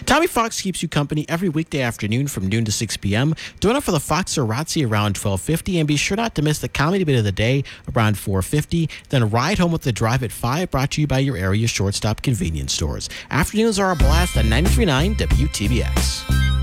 Tommy Fox keeps you company every weekday afternoon from noon to 6 p.m. Join up for the Fox Razzi around 12:50, and be sure not to miss the comedy bit of the day around 4:50. Then ride home with the drive at 5, brought to you by your area shortstop convenience stores. Afternoons are a blast on 93.9 WTBX.